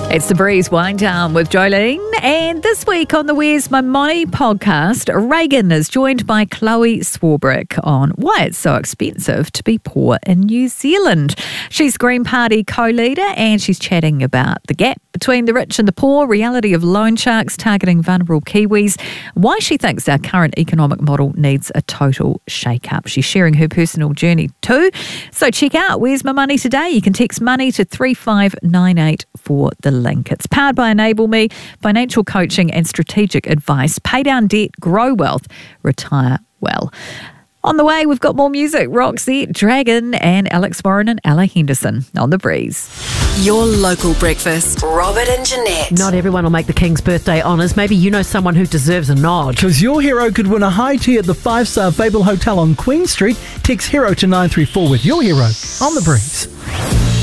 It's The Breeze Wind Down with Jolene. And this week on the Where's My Money podcast, Reagan is joined by Chloe Swarbrick on why it's so expensive to be poor in New Zealand. She's Green Party co-leader and she's chatting about the gap between the rich and the poor, reality of loan sharks targeting vulnerable Kiwis, why she thinks our current economic model needs a total shake-up. She's sharing her personal journey too. So check out Where's My Money today. You can text money to 3598 for the link. It's powered by Enable Me, financial coaching and strategic advice. Pay down debt, grow wealth, retire well. On the way, we've got more music. Roxette, Dragon and Alex Warren and Ella Henderson on The Breeze. Your local breakfast. Robert and Jeanette. Not everyone will make the King's birthday honours. Maybe you know someone who deserves a nod. Because your hero could win a high tea at the 5-star Fable Hotel on Queen Street. Text HERO to 934 with your hero on The Breeze.